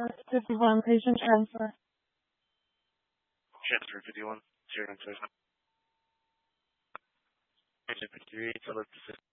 51, patient transfer. Transfer 51, 0 and 6. Patient 53, tell us to